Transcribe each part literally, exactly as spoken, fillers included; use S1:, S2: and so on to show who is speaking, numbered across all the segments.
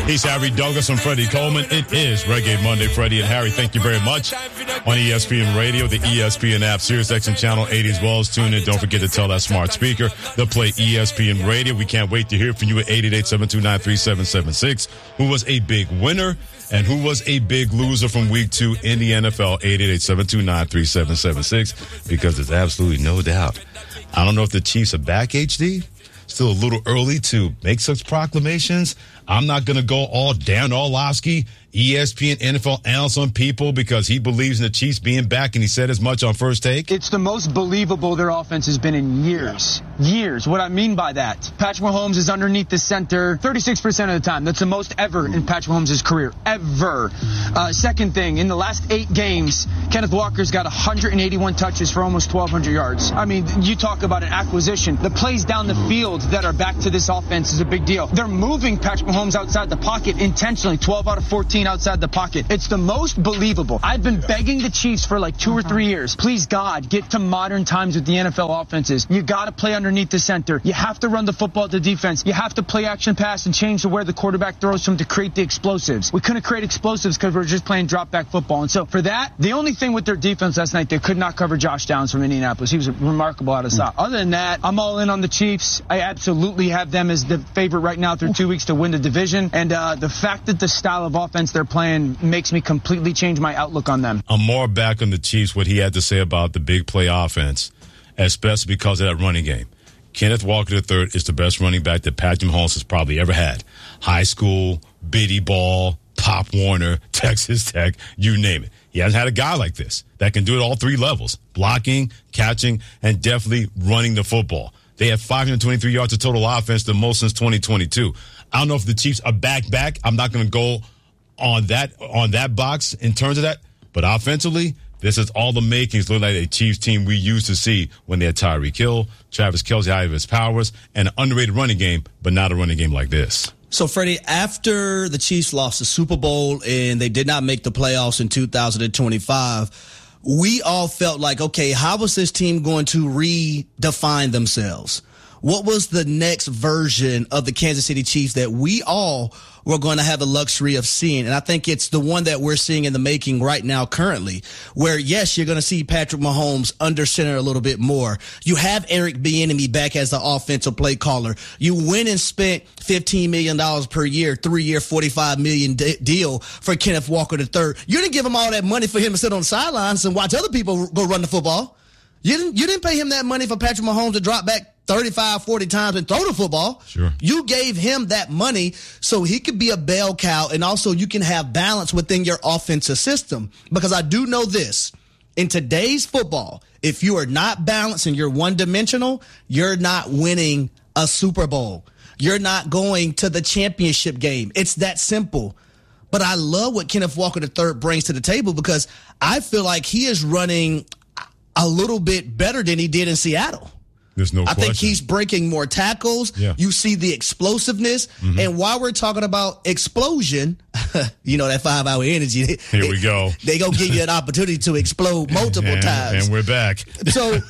S1: He's Harry Douglas and Freddie Coleman. It is Reggae Monday. Freddie and Harry, thank you very much. On E S P N Radio, the E S P N app, SiriusXM Channel eighty as well as tune in. Don't forget to tell that smart speaker to play E S P N Radio. We can't wait to hear from you at eight eight eight, seven two nine, three seven seven six. Who was a big winner and who was a big loser from week two in the N F L? eight eight eight, seven two nine, three seven seven six. Because there's absolutely no doubt. I don't know if the Chiefs are back, H D. Still a little early to make such proclamations. I'm not going to go all Dan Orlovsky, E S P N N F L analyst on people because he believes in the Chiefs being back, and he said as much on First Take.
S2: It's the most believable their offense has been in years. Years. What I mean by that, Patrick Mahomes is underneath the center thirty-six percent of the time. That's the most ever in Patrick Mahomes' career. Ever. Uh, second thing, in the last eight games, Kenneth Walker's got one hundred eighty-one touches for almost twelve hundred yards. I mean, you talk about an acquisition. The plays down the field that are back to this offense is a big deal. They're moving Patrick Mahomes outside the pocket intentionally, twelve out of fourteen outside the pocket. It's the most believable. I've been begging the Chiefs for like two or three years. Please, God, get to modern times with the N F L offenses. You got to play underneath the center. You have to run the football at the defense. You have to play action pass and change to where the quarterback throws from to create the explosives. We couldn't create explosives because we were just playing drop back football. And so for that, the only thing with their defense last night, they could not cover Josh Downs from Indianapolis. He was remarkable out of sight. Mm. Other than that, I'm all in on the Chiefs. I absolutely have them as the favorite right now through two weeks to win the division. And uh, the fact that the style of offense they're playing makes me completely change my outlook on them.
S1: I'm more back on the Chiefs, what he had to say about the big play offense, especially because of that running game. Kenneth Walker the third is the best running back that Patrick Mahomes has probably ever had. High school, Biddy Ball, Pop Warner, Texas Tech, you name it. He hasn't had a guy like this that can do it all three levels, blocking, catching, and definitely running the football. They have five hundred twenty-three yards of total offense, the most since twenty twenty-two. I don't know if the Chiefs are back, back. I'm not going to go on that on that box in terms of that. But offensively, this is all the makings look like a Chiefs team we used to see when they had Tyreek Hill, Travis Kelce out of his powers, and an underrated running game, but not a running game like this.
S3: So, Freddie, after the Chiefs lost the Super Bowl and they did not make the playoffs in two thousand twenty-five, we all felt like, okay, how was this team going to redefine themselves? What was the next version of the Kansas City Chiefs that we all were going to have the luxury of seeing? And I think it's the one that we're seeing in the making right now currently, where, yes, you're going to see Patrick Mahomes under center a little bit more. You have Eric Bieniemy back as the offensive play caller. You went and spent fifteen million dollars per year, three-year, forty-five million dollars de- deal for Kenneth Walker the third. You didn't give him all that money for him to sit on the sidelines and watch other people go run the football. You didn't, you didn't pay him that money for Patrick Mahomes to drop back thirty-five, forty times and throw the football.
S1: Sure.
S3: You gave him that money so he could be a bell cow, and also you can have balance within your offensive system. Because I do know this, in today's football, if you are not balanced and you're one-dimensional, you're not winning a Super Bowl. You're not going to the championship game. It's that simple. But I love what Kenneth Walker the third brings to the table because I feel like he is running a little bit better than he did in Seattle.
S1: There's no
S3: I
S1: question.
S3: think he's breaking more tackles.
S1: Yeah.
S3: You see the explosiveness. Mm-hmm. And while we're talking about explosion, you know, that five-hour energy.
S1: Here we go.
S3: They going to give you an opportunity to explode multiple
S1: and,
S3: times.
S1: And we're back.
S3: So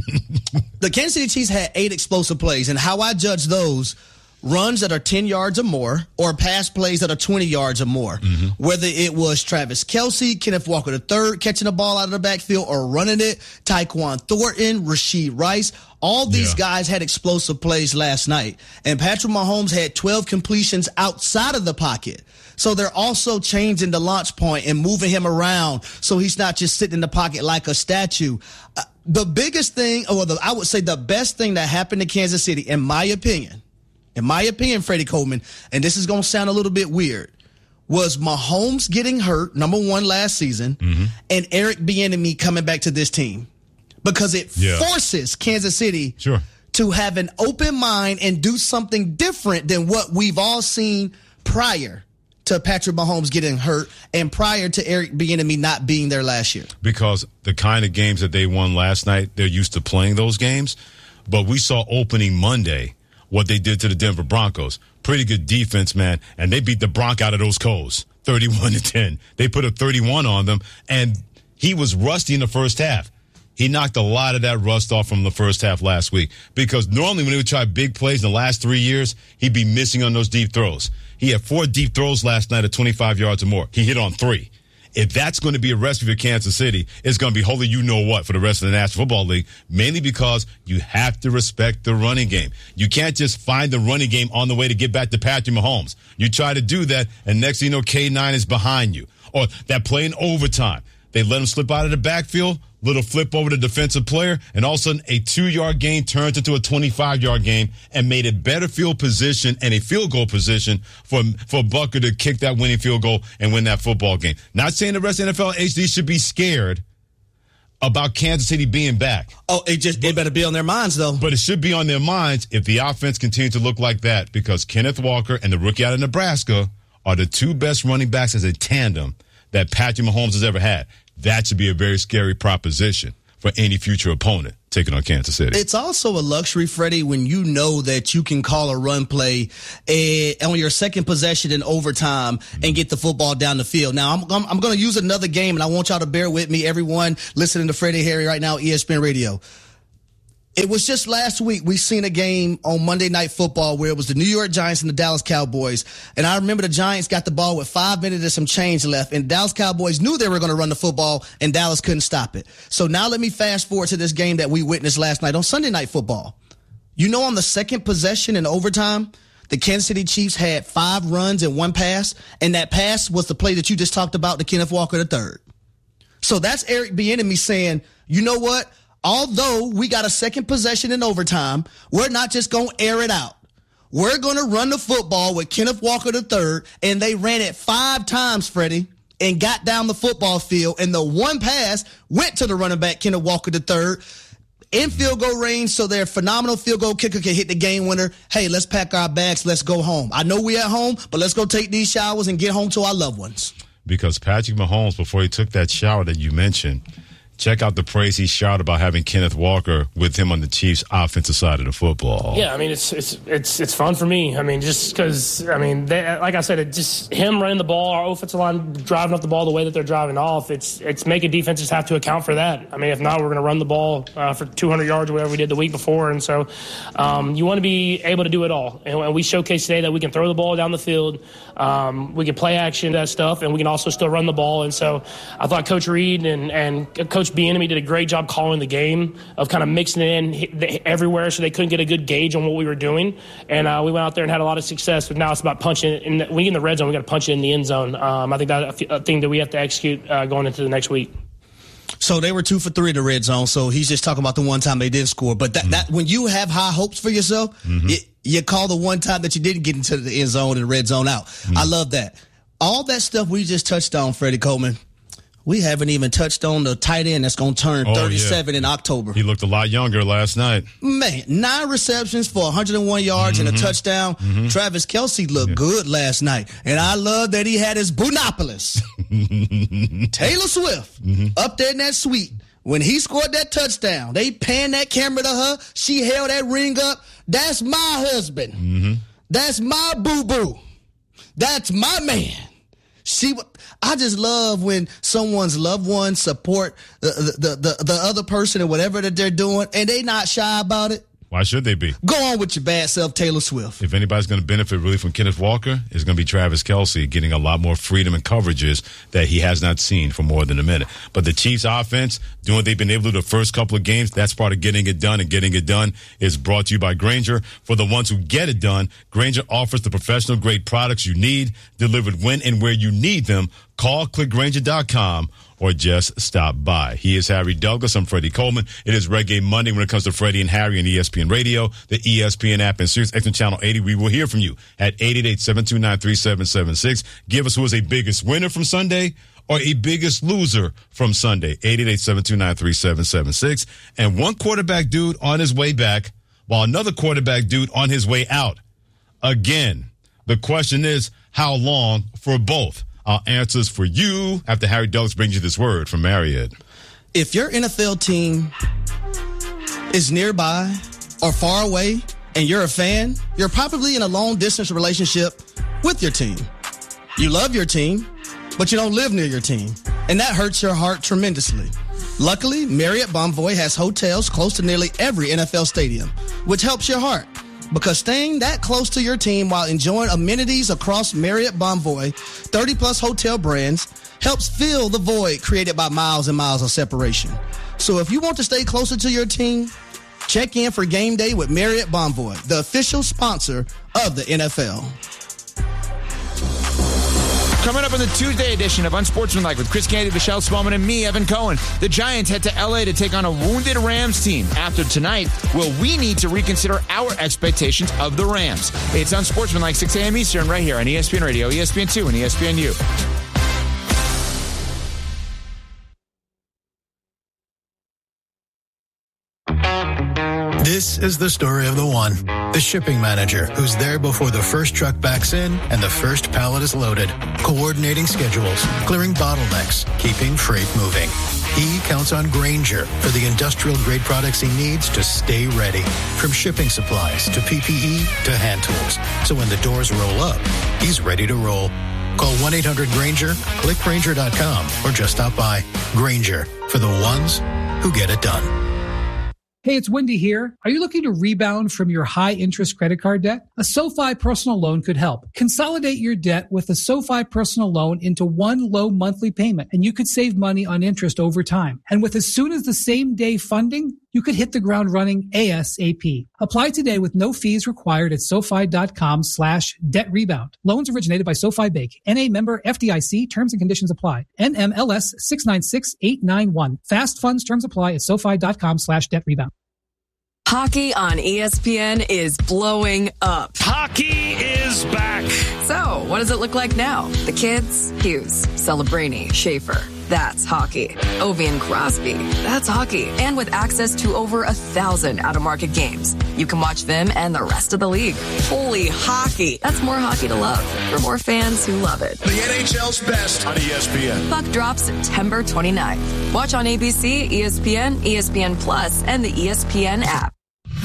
S3: the Kansas City Chiefs had eight explosive plays. And how I judge those, runs that are ten yards or more or pass plays that are twenty yards or more. Mm-hmm. Whether it was Travis Kelce, Kenneth Walker the third catching the ball out of the backfield or running it, Tyquan Thornton, Rashee Rice, all these yeah. guys had explosive plays last night. And Patrick Mahomes had twelve completions outside of the pocket. So they're also changing the launch point and moving him around so he's not just sitting in the pocket like a statue. Uh, the biggest thing, or the, I would say the best thing that happened to Kansas City, in my opinion, In my opinion, Freddie Coleman, and this is going to sound a little bit weird, was Mahomes getting hurt, number one, last season, mm-hmm. and Eric Bieniemy coming back to this team. Because it yeah. forces Kansas City
S1: sure.
S3: to have an open mind and do something different than what we've all seen prior to Patrick Mahomes getting hurt and prior to Eric Bieniemy not being there last year.
S1: Because the kind of games that they won last night, they're used to playing those games. But we saw opening Monday what they did to the Denver Broncos. Pretty good defense, man. And they beat the Bronc out of those Coles, thirty-one to ten. They put a thirty-one on them, and he was rusty in the first half. He knocked a lot of that rust off from the first half last week because normally when he would try big plays in the last three years, he'd be missing on those deep throws. He had four deep throws last night at twenty-five yards or more. He hit on three. If that's going to be a recipe for Kansas City, it's going to be holy you know what for the rest of the National Football League, mainly because you have to respect the running game. You can't just find the running game on the way to get back to Patrick Mahomes. You try to do that, and next thing you know, K nine is behind you. Or that play in overtime. They let him slip out of the backfield, little flip over the defensive player, and all of a sudden a two-yard gain turns into a twenty-five-yard game and made it better field position and a field goal position for, for Butker to kick that winning field goal and win that football game. Not saying the rest of the N F L H D should be scared about Kansas City being back.
S3: Oh, it just it better be on their minds, though.
S1: But it should be on their minds if the offense continues to look like that, because Kenneth Walker and the rookie out of Nebraska are the two best running backs as a tandem that Patrick Mahomes has ever had. That should be a very scary proposition for any future opponent taking on Kansas City.
S3: It's also a luxury, Freddie, when you know that you can call a run play uh, on your second possession in overtime mm-hmm. and get the football down the field. Now, I'm, I'm, I'm going to use another game, and I want y'all to bear with me, everyone listening to Freddie Harry right now, E S P N Radio. It was just last week we seen a game on Monday Night Football where it was the New York Giants and the Dallas Cowboys. And I remember the Giants got the ball with five minutes and some change left, and Dallas Cowboys knew they were going to run the football, and Dallas couldn't stop it. So now let me fast forward to this game that we witnessed last night on Sunday Night Football. You know, on the second possession in overtime, the Kansas City Chiefs had five runs and one pass, and that pass was the play that you just talked about, to Kenneth Walker the third. So that's Eric Bieniemy saying, you know what? Although we got a second possession in overtime, we're not just going to air it out. We're going to run the football with Kenneth Walker the third, and they ran it five times, Freddie, and got down the football field, and the one pass went to the running back, Kenneth Walker the third, in field goal range, so their phenomenal field goal kicker can hit the game winner. Hey, let's pack our bags, let's go home. I know we're at home, but let's go take these showers and get home to our loved ones.
S1: Because Patrick Mahomes, before he took that shower that you mentioned, check out the praise he shouted about having Kenneth Walker with him on the Chiefs' offensive side of the football.
S4: Yeah, I mean, it's it's it's it's fun for me. I mean, just because, I mean, they, like I said, it just him running the ball, our offensive line driving up the ball the way that they're driving off, it's it's making defenses have to account for that. I mean, if not, we're going to run the ball uh, for two hundred yards or whatever we did the week before. And so um, you want to be able to do it all. And, and we showcased today that we can throw the ball down the field, um, we can play action, that stuff, and we can also still run the ball. And so I thought Coach Reed and, and Coach Bieniemy did a great job calling the game, of kind of mixing it in everywhere so they couldn't get a good gauge on what we were doing. And uh, we went out there and had a lot of success. But now it's about punching it. In the, when we get in the red zone, we got to punch it in the end zone. Um, I think that's a thing that we have to execute uh, going into the next week.
S3: So they were two for three in the red zone. So he's just talking about the one time they didn't score. But that, mm-hmm. that when you have high hopes for yourself, mm-hmm. it, you call the one time that you didn't get into the end zone and the red zone out. Mm-hmm. I love that. All that stuff we just touched on, Freddie Coleman. We haven't even touched on the tight end that's going to turn oh, thirty-seven yeah. in October.
S1: He looked a lot younger last night.
S3: Man, nine receptions for one hundred one yards mm-hmm. and a touchdown. Mm-hmm. Travis Kelce looked yeah. good last night. And I love that he had his Boonopolis. Taylor Swift mm-hmm. up there in that suite. When he scored that touchdown, they panned that camera to her. She held that ring up. That's my husband. Mm-hmm. That's my boo-boo. That's my man. She, I just love when someone's loved ones support the, the, the, the other person and whatever that they're doing, and they not shy about it.
S1: Why should they be?
S3: Go on with your bad self, Taylor Swift.
S1: If anybody's going to benefit really from Kenneth Walker, it's going to be Travis Kelce getting a lot more freedom and coverages that he has not seen for more than a minute. But the Chiefs offense, doing what they've been able to do the first couple of games, that's part of getting it done, and getting it done is brought to you by Grainger. For the ones who get it done, Grainger offers the professional-grade products you need, delivered when and where you need them. Call click grainger dot com or just stop by. He is Harry Douglas. I'm Freddie Coleman. It is Reggae Monday when it comes to Freddie and Harry on E S P N Radio, the E S P N app, and Sirius X M Channel eighty. We will hear from you at eight eight eight, seven two nine, three seven seven six. Give us who is a biggest winner from Sunday or a biggest loser from Sunday. eight eight eight, seven two nine, three seven seven six. And one quarterback dude on his way back, while another quarterback dude on his way out. Again, the question is, how long for both? Our answers for you after Harry Douglas brings you this word from Marriott.
S3: If your N F L team is nearby or far away and you're a fan, you're probably in a long-distance relationship with your team. You love your team, but you don't live near your team, and that hurts your heart tremendously. Luckily, Marriott Bonvoy has hotels close to nearly every N F L stadium, which helps your heart. because staying that close to your team while enjoying amenities across Marriott Bonvoy, thirty-plus hotel brands, helps fill the void created by miles and miles of separation. So if you want to stay closer to your team, check in for game day with Marriott Bonvoy, the official sponsor of the N F L.
S5: Coming up on the Tuesday edition of Unsportsmanlike with Chris Canty, Michelle Spellman, and me, Evan Cohen. The Giants head to L A to take on a wounded Rams team. After tonight, will we need to reconsider our expectations of the Rams? It's Unsportsmanlike, six a.m. Eastern, right here on E S P N Radio, E S P N two, and E S P N U.
S6: This is the story of the one, the shipping manager, who's there before the first truck backs in and the first pallet is loaded, coordinating schedules, clearing bottlenecks, keeping freight moving. He counts on Grainger for the industrial-grade products he needs to stay ready, from shipping supplies to P P E to hand tools. So when the doors roll up, he's ready to roll. Call one eight hundred Grainger, click Grainger dot com, or just stop by. Grainger, for the ones who get it done.
S7: Hey, it's Wendy here. Are you looking to rebound from your high-interest credit card debt? A SoFi personal loan could help. Consolidate your debt with a SoFi personal loan into one low monthly payment, and you could save money on interest over time. And with as soon as the same day funding, you could hit the ground running ASAP. Apply today with no fees required at SoFi.com slash debt rebound. Loans originated by SoFi Bank. N A member F D I C. Terms and conditions apply. N M L S six nine six eight nine one. Fast funds terms apply at SoFi.com slash debt rebound.
S8: Hockey on E S P N is blowing up.
S9: Hockey is back.
S8: So, what does it look like now? The kids? Hughes, Celebrini, Schaefer. That's hockey. Ovi and Crosby. That's hockey. And with access to over a thousand out-of-market games, you can watch them and the rest of the league. Holy hockey. That's more hockey to love for more fans who love it.
S9: The N H L's best on E S P N.
S8: Puck drops September twenty-ninth. Watch on A B C, E S P N, E S P N Plus, and the E S P N app.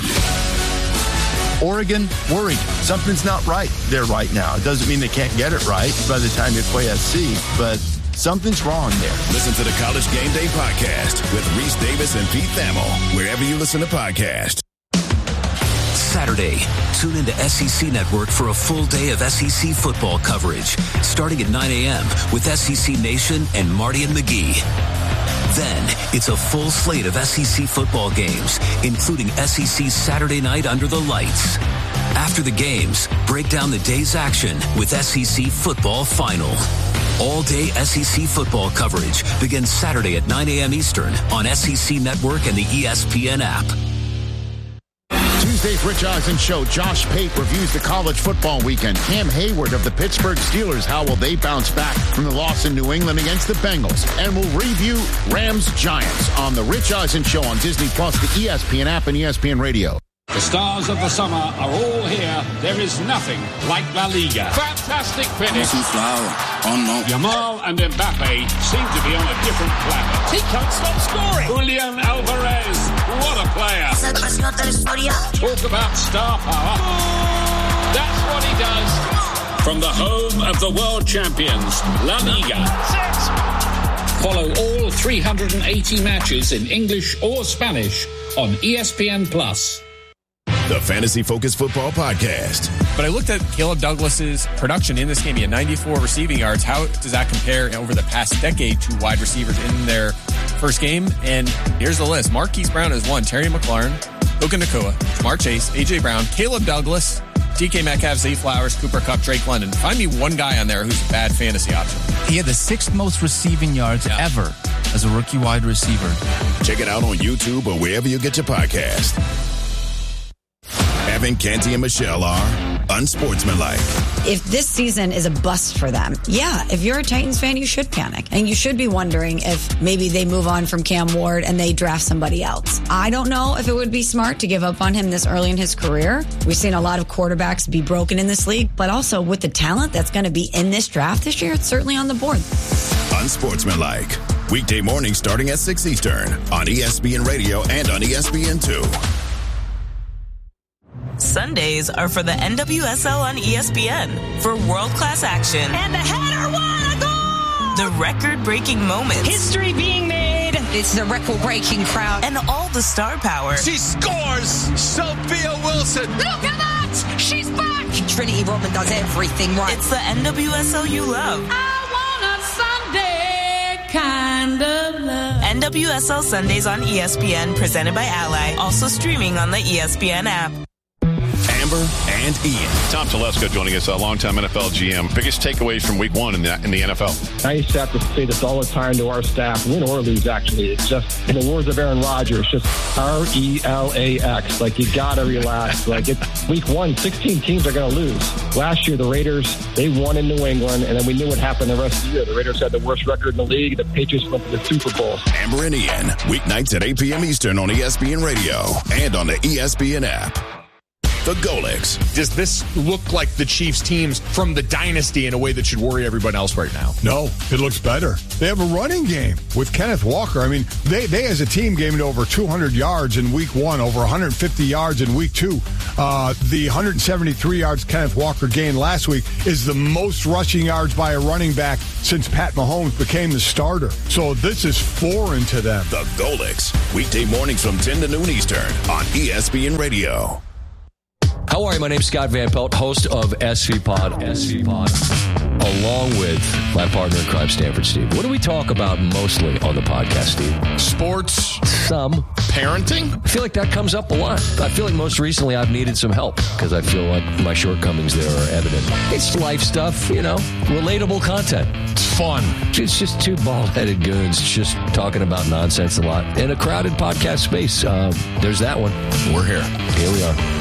S10: Oregon, worried. Something's not right there right now. It doesn't mean they can't get it right by the time they play S C, but something's wrong there.
S9: Listen to the College Game Day podcast with Reese Davis and Pete Thamel, wherever you listen to podcasts.
S11: Saturday, tune into S E C Network for a full day of S E C football coverage, starting at nine a.m. with S E C Nation and Marty and McGee. Then, it's a full slate of S E C football games, including S E C Saturday Night Under the Lights. After the games, break down the day's action with S E C Football Final. All-day S E C football coverage begins Saturday at nine a.m. Eastern on S E C Network and the E S P N app.
S12: Tuesday's Rich Eisen Show. Josh Pate reviews the college football weekend. Cam Hayward of the Pittsburgh Steelers. How will they bounce back from the loss in New England against the Bengals? And we'll review Rams Giants on the Rich Eisen Show on Disney Plus, the E S P N app, and E S P N Radio.
S13: The stars of the summer are all here. There is nothing like La Liga. Fantastic finish. Yamal and Mbappe seem to be on a different planet. He can't stop scoring. Julian Alvarez, what a player. Talk about star power. That's what he does. From the home of the world champions, La Liga. Follow all three hundred eighty matches in English or Spanish on E S P N Plus.
S9: The Fantasy Focus Football Podcast.
S14: But I looked at Caleb Douglas's production in this game. He had ninety-four receiving yards. How does that compare over the past decade to wide receivers in their first game? And here's the list. Marquise Brown has one. Terry McLaurin, Puka Nacua, Jamar Chase, A J Brown, Caleb Douglas, D K Metcalf, Zay Flowers, Cooper Kupp, Drake London. Find me one guy on there who's a bad fantasy option.
S15: He had the sixth most receiving yards yeah. ever as a rookie wide receiver.
S9: Check it out on YouTube or wherever you get your podcast. Evan, Canty, and Michelle are unsportsmanlike.
S16: If this season is a bust for them, yeah, if you're a Titans fan, you should panic. And you should be wondering if maybe they move on from Cam Ward and they draft somebody else. I don't know if it would be smart to give up on him this early in his career. We've seen a lot of quarterbacks be broken in this league, but also with the talent that's going to be in this draft this year, it's certainly on the board.
S9: Unsportsmanlike. Weekday morning starting at six Eastern on E S P N Radio and on E S P N two.
S17: Sundays are for the N W S L on E S P N for world-class action.
S18: And the header won a goal!
S17: The record-breaking moments.
S18: History being made. It's the record-breaking crowd.
S17: And all the star power.
S19: She scores! Sophia Wilson!
S18: Look at that! what? She's back! Trinity Rodman does everything right.
S17: It's the N W S L you love.
S18: I want a Sunday kind of love.
S17: N W S L Sundays on E S P N, presented by Ally. Also streaming on the E S P N app.
S9: Amber and Ian.
S19: Tom Telesco joining us, a longtime N F L G M. Biggest takeaways from week one in the, in the N F L?
S20: I used to have to say this all the time to our staff, win or lose, actually. It's just, in the words of Aaron Rodgers, just R E L A X. Like, you got to relax. Like, it's week one, sixteen teams are going to lose. Last year, the Raiders, they won in New England, and then we knew what happened the rest of the year. The Raiders had the worst record in the league. The Patriots went to the Super Bowl.
S9: Amber and Ian, weeknights at eight p.m. Eastern on E S P N Radio and on the E S P N app. The Golics.
S21: Does this look like the Chiefs teams from the dynasty in a way that should worry everyone else right now?
S22: No, it looks better. They have a running game with Kenneth Walker. I mean, they, they as a team gained over two hundred yards in week one, over one hundred fifty yards in week two. Uh, the one hundred seventy-three yards Kenneth Walker gained last week is the most rushing yards by a running back since Pat Mahomes became the starter. So this is foreign to them.
S9: The Golics. Weekday mornings from ten to noon Eastern on E S P N Radio.
S23: How are you? My name's Scott Van Pelt, host of S V Pod, S V Pod, along with my partner in crime, Stanford Steve. What do we talk about mostly on the podcast, Steve?
S21: Sports.
S23: Some.
S21: Parenting?
S23: I feel like that comes up a lot. I feel like most recently I've needed some help because I feel like my shortcomings there are evident. It's life stuff, you know, relatable content.
S21: It's fun.
S23: It's just two bald-headed goons just talking about nonsense a lot in a crowded podcast space. Uh, there's that one.
S21: We're here.
S23: Here we are.